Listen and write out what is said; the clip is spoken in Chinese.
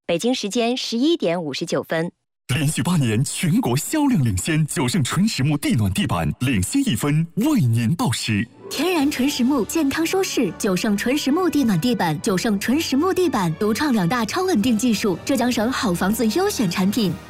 北京时间11点59分。 连续8年全国销量领先，9胜纯实木地暖地板领先1分，为您报时。 天然纯实木，健康舒适，9胜纯实木地暖地板，9胜纯实木地板独创2大超稳定技术，浙江省好房子优选产品。